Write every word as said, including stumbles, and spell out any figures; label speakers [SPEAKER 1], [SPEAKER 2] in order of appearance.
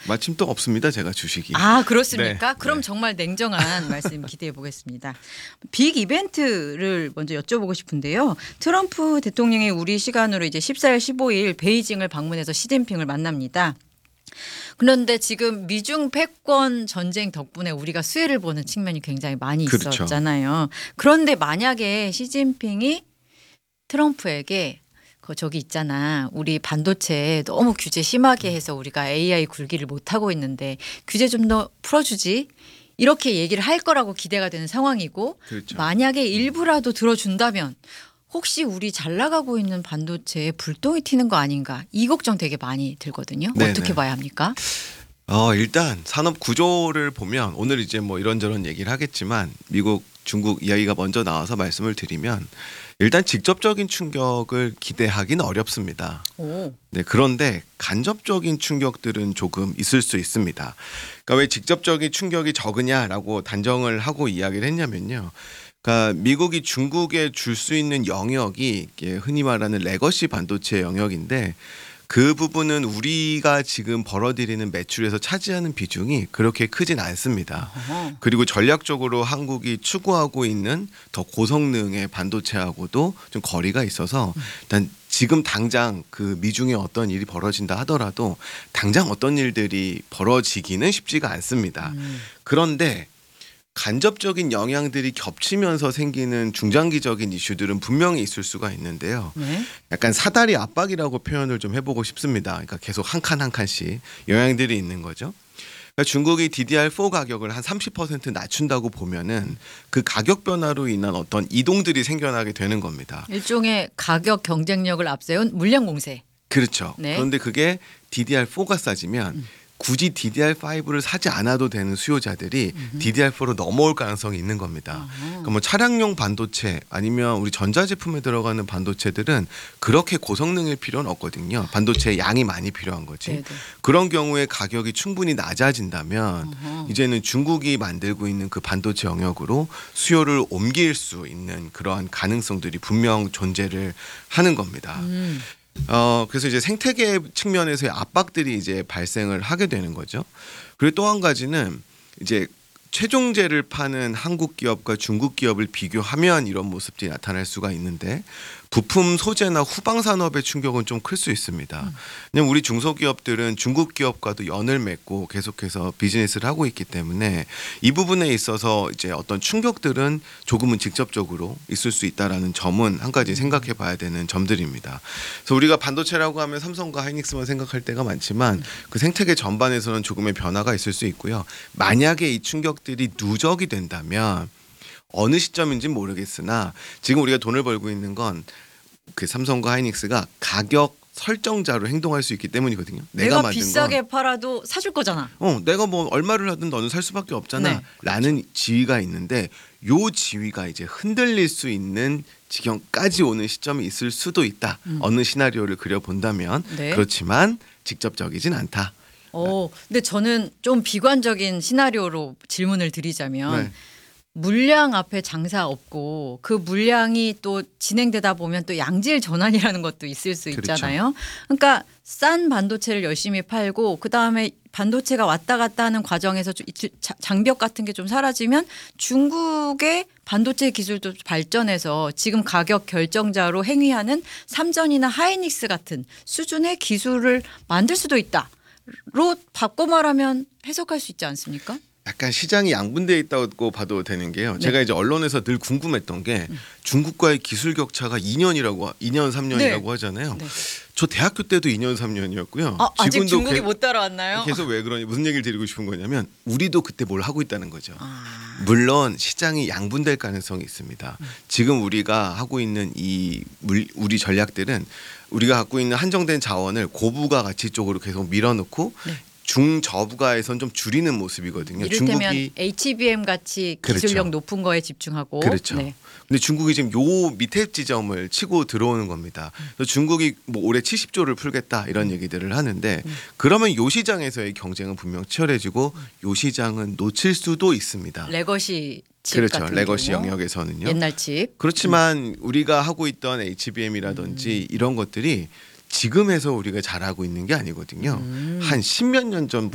[SPEAKER 1] 마침 또 없습니다. 제가 주식이.
[SPEAKER 2] 아 그렇습니까?
[SPEAKER 1] 네.
[SPEAKER 2] 그럼
[SPEAKER 1] 네.
[SPEAKER 2] 정말 냉정한 말씀 기대해 보겠습니다. 빅 이벤트를 먼저 여쭤보고 싶은데요. 트럼프 대통령이 우리 시간으로 이제 십사 일, 십오 일 베이징을 방문해서 시진핑을 만납니다. 그런데 지금 미중 패권 전쟁 덕분에 우리가 수혜를 보는 측면이 굉장히 많이
[SPEAKER 1] 그렇죠.
[SPEAKER 2] 있었잖아요. 그런데 만약에 시진핑이 트럼프에게 그 저기 있잖아. 우리 반도체 너무 규제 심하게 해서 우리가 에이아이 굴기를 못하고 있는데 규제 좀 더 풀어주지. 이렇게 얘기를 할 거라고 기대가 되는 상황이고
[SPEAKER 1] 그렇죠.
[SPEAKER 2] 만약에 일부라도 들어준다면 혹시 우리 잘 나가고 있는 반도체에 불똥이 튀는 거 아닌가 이 걱정 되게 많이 들거든요.
[SPEAKER 1] 네네.
[SPEAKER 2] 어떻게 봐야 합니까?
[SPEAKER 1] 어, 일단 산업 구조를 보면 오늘 이제 뭐 이런저런 얘기를 하겠지만 미국, 중국 이야기가 먼저 나와서 말씀을 드리면 일단 직접적인 충격을 기대하기는 어렵습니다.
[SPEAKER 2] 오.
[SPEAKER 1] 네, 그런데 간접적인 충격들은 조금 있을 수 있습니다. 그러니까 왜 직접적인 충격이 적으냐라고 단정을 하고 이야기를 했냐면요. 그러니까 미국이 중국에 줄 수 있는 영역이 흔히 말하는 레거시 반도체 영역인데 그 부분은 우리가 지금 벌어들이는 매출에서 차지하는 비중이 그렇게 크진 않습니다.
[SPEAKER 2] 어허.
[SPEAKER 1] 그리고 전략적으로 한국이 추구하고 있는 더 고성능의 반도체하고도 좀 거리가 있어서 일단 지금 당장 그 미중에 어떤 일이 벌어진다 하더라도 당장 어떤 일들이 벌어지기는 쉽지가 않습니다.
[SPEAKER 2] 음.
[SPEAKER 1] 그런데 간접적인 영향들이 겹치면서 생기는 중장기적인 이슈들은 분명히 있을 수가 있는데요.
[SPEAKER 2] 네.
[SPEAKER 1] 약간 사다리 압박이라고 표현을 좀 해보고 싶습니다. 그러니까 계속 한 칸 한 칸씩 영향들이 있는 거죠. 그러니까 중국이 디디알 사 가격을 한 삼십 퍼센트 낮춘다고 보면은 그 가격 변화로 인한 어떤 이동들이 생겨나게 되는 겁니다.
[SPEAKER 2] 일종의 가격 경쟁력을 앞세운 물량 공세.
[SPEAKER 1] 그렇죠.
[SPEAKER 2] 네.
[SPEAKER 1] 그런데 그게 디디알 사가 싸지면
[SPEAKER 2] 음.
[SPEAKER 1] 굳이 디디알 파이브를 사지 않아도 되는 수요자들이
[SPEAKER 2] 음흠.
[SPEAKER 1] 디디알 사로 넘어올 가능성이 있는 겁니다.
[SPEAKER 2] 아하.
[SPEAKER 1] 그러니까 뭐 차량용 반도체 아니면 우리 전자제품에 들어가는 반도체들은 그렇게 고성능일 필요는 없거든요. 반도체 양이 많이 필요한 거지.
[SPEAKER 2] 네네.
[SPEAKER 1] 그런 경우에 가격이 충분히 낮아진다면
[SPEAKER 2] 어허.
[SPEAKER 1] 이제는 중국이 만들고 있는 그 반도체 영역으로 수요를 옮길 수 있는 그러한 가능성들이 분명 존재를 하는 겁니다.
[SPEAKER 2] 음.
[SPEAKER 1] 어 그래서 이제 생태계 측면에서의 압박들이 이제 발생을 하게 되는 거죠. 그리고 또 한 가지는 이제 최종재를 파는 한국 기업과 중국 기업을 비교하면 이런 모습들이 나타날 수가 있는데 부품 소재나 후방 산업의 충격은 좀 클 수 있습니다.
[SPEAKER 2] 음.
[SPEAKER 1] 왜냐면 우리 중소기업들은 중국 기업과도 연을 맺고 계속해서 비즈니스를 하고 있기 때문에 이 부분에 있어서 이제 어떤 충격들은 조금은 직접적으로 있을 수 있다라는 점은 한 가지 생각해 봐야 되는 점들입니다. 그래서 우리가 반도체라고 하면 삼성과 하이닉스만 생각할 때가 많지만 그 생태계 전반에서는 조금의 변화가 있을 수 있고요. 만약에 이 충격들이 누적이 된다면 어느 시점인지는 모르겠으나 지금 우리가 돈을 벌고 있는 건 그 삼성과 하이닉스가 가격 설정자로 행동할 수 있기 때문이거든요. 내가,
[SPEAKER 2] 내가
[SPEAKER 1] 만든
[SPEAKER 2] 비싸게
[SPEAKER 1] 건,
[SPEAKER 2] 팔아도 사줄 거잖아.
[SPEAKER 1] 어, 내가 뭐 얼마를 하든 너는 살 수밖에 없잖아.
[SPEAKER 2] 네,
[SPEAKER 1] 라는 지위가 있는데 요 지위가 이제 흔들릴 수 있는 지경까지 오는 시점이 있을 수도 있다.
[SPEAKER 2] 음.
[SPEAKER 1] 어느 시나리오를 그려본다면
[SPEAKER 2] 네.
[SPEAKER 1] 그렇지만 직접적이진 않다.
[SPEAKER 2] 어, 근데 저는 좀 비관적인 시나리오로 질문을 드리자면
[SPEAKER 1] 네.
[SPEAKER 2] 물량 앞에 장사 없고 그 물량이 또 진행되다 보면 또 양질 전환이라는 것도 있을 수
[SPEAKER 1] 그렇죠.
[SPEAKER 2] 있잖아요. 그러니까 싼 반도체를 열심히 팔고 그다음에 반도체가 왔다 갔다 하는 과정에서 좀 이- 자- 장벽 같은 게 좀 사라지면 중국의 반도체 기술도 발전해서 지금 가격 결정자로 행위하는 삼전이나 하이닉스 같은 수준의 기술을 만들 수도 있다. 로 바꿔 말하면 해석할 수 있지 않습니까?
[SPEAKER 1] 약간 시장이 양분되어 있다고 봐도 되는 게요.
[SPEAKER 2] 네.
[SPEAKER 1] 제가 이제 언론에서 늘 궁금했던 게 중국과의 기술 격차가 이 년이라고 이 년 삼 년이라고
[SPEAKER 2] 네.
[SPEAKER 1] 하잖아요.
[SPEAKER 2] 네.
[SPEAKER 1] 저 대학교 때도 이 년 삼 년이었고요.
[SPEAKER 2] 아, 아직
[SPEAKER 1] 지금도
[SPEAKER 2] 중국이
[SPEAKER 1] 게-
[SPEAKER 2] 못 따라왔나요?
[SPEAKER 1] 계속 왜 그러니 무슨 얘기를 드리고 싶은 거냐면 우리도 그때 뭘 하고 있다는 거죠.
[SPEAKER 2] 아,
[SPEAKER 1] 물론 시장이 양분될 가능성이 있습니다. 지금 우리가 하고 있는 이 물, 우리 전략들은 우리가 갖고 있는 한정된 자원을 고부가 가치 쪽으로 계속 밀어넣고
[SPEAKER 2] 네.
[SPEAKER 1] 중저부가에선 좀 줄이는 모습이거든요.
[SPEAKER 2] 이를테면
[SPEAKER 1] 중국이
[SPEAKER 2] 에이치비엠 같이
[SPEAKER 1] 그렇죠.
[SPEAKER 2] 기술력 높은 거에 집중하고
[SPEAKER 1] 그렇죠.
[SPEAKER 2] 네.
[SPEAKER 1] 근데 중국이 지금 요 밑에 지점을 치고 들어오는 겁니다. 그래서 중국이 뭐 올해 칠십조를 풀겠다 이런 얘기들을 하는데 그러면 요 시장에서의 경쟁은 분명 치열해지고 요 시장은 놓칠 수도 있습니다.
[SPEAKER 2] 레거시 칩
[SPEAKER 1] 그렇죠.
[SPEAKER 2] 같은
[SPEAKER 1] 레거시
[SPEAKER 2] 경우.
[SPEAKER 1] 영역에서는요.
[SPEAKER 2] 옛날 칩.
[SPEAKER 1] 그렇지만 우리가 하고 있던 에이치비엠이라든지 이런 것들이 지금에서 우리가 잘하고 있는 게 아니거든요.
[SPEAKER 2] 음.
[SPEAKER 1] 한 십몇 년 전